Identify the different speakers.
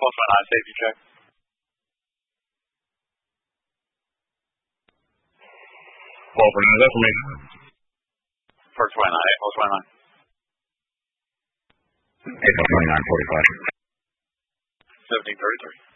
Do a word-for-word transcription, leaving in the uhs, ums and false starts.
Speaker 1: twelve twenty-nine, safety check.
Speaker 2: twelve twenty-nine, that's for me.
Speaker 1: First twenty-nine, eight, twelve twenty-nine.
Speaker 2: eight twenty-nine, forty-five.
Speaker 1: seventeen thirty-three.